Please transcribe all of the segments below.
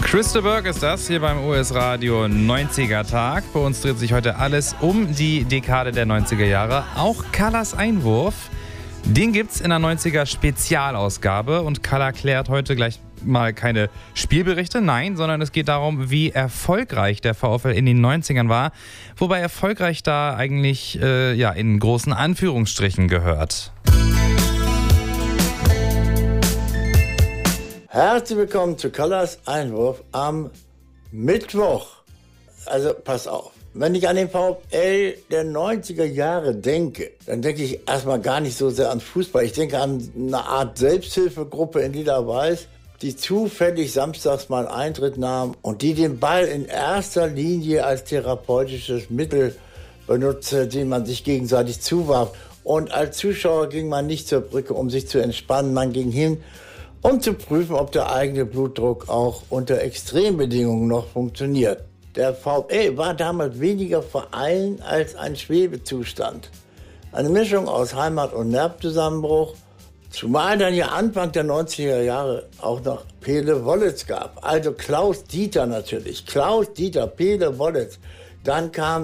Christa Burke ist das hier beim US Radio 90er Tag. Bei uns dreht sich heute alles um die Dekade der 90er Jahre. Auch Callas Einwurf, den gibt's in der 90er Spezialausgabe. Und Calla klärt heute gleich mal keine Spielberichte, nein, sondern es geht darum, wie erfolgreich der VfL in den 90ern war. Wobei erfolgreich da eigentlich in großen Anführungsstrichen gehört. Herzlich willkommen zu Callas Einwurf am Mittwoch. Also pass auf, wenn ich an den VfL der 90er Jahre denke, dann denke ich erstmal gar nicht so sehr an Fußball. Ich denke an eine Art Selbsthilfegruppe in Lila-Weiß, die zufällig samstags mal Eintritt nahm und die den Ball in erster Linie als therapeutisches Mittel benutzte, den man sich gegenseitig zuwarf. Und als Zuschauer ging man nicht zur Brücke, um sich zu entspannen. Man ging hin, um zu prüfen, ob der eigene Blutdruck auch unter Extrembedingungen noch funktioniert. Der VfL war damals weniger Verein als ein Schwebezustand. Eine Mischung aus Heimat- und Nervzusammenbruch, zumal dann ja Anfang der 90er Jahre auch noch Pele Wollitz gab. Also Klaus Dieter natürlich. Klaus Dieter, Pele Wollitz. Dann kam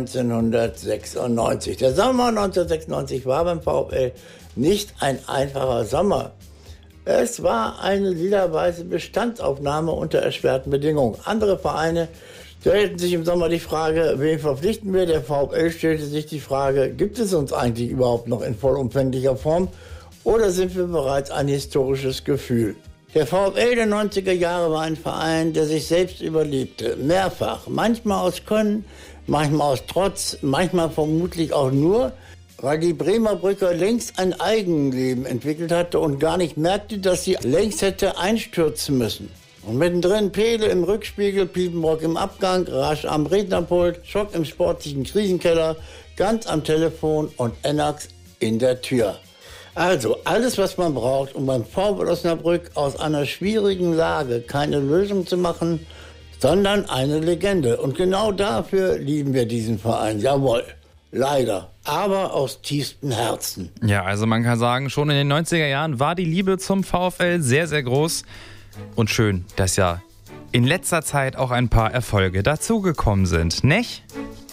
1996. Der Sommer 1996 war beim VfL nicht ein einfacher Sommer. Es war eine lila-weiße Bestandsaufnahme unter erschwerten Bedingungen. Andere Vereine stellten sich im Sommer die Frage, wen verpflichten wir? Der VfL stellte sich die Frage, gibt es uns eigentlich überhaupt noch in vollumfänglicher Form oder sind wir bereits ein historisches Gefühl? Der VfL der 90er Jahre war ein Verein, der sich selbst überlebte. Mehrfach. Manchmal aus Können, manchmal aus Trotz, manchmal vermutlich auch nur, weil die Bremer Brücke längst ein Eigenleben entwickelt hatte und gar nicht merkte, dass sie längst hätte einstürzen müssen. Und mittendrin Pele im Rückspiegel, Piepenbrock im Abgang, Rasch am Rednerpult, Schock im sportlichen Krisenkeller, ganz am Telefon und Ennax in der Tür. Also alles, was man braucht, um beim VfL Osnabrück aus einer schwierigen Lage keine Lösung zu machen, sondern eine Legende. Und genau dafür lieben wir diesen Verein, jawohl. Leider, aber aus tiefstem Herzen. Ja, also man kann sagen, schon in den 90er Jahren war die Liebe zum VfL sehr, sehr groß. Und schön, dass ja in letzter Zeit auch ein paar Erfolge dazugekommen sind, nicht?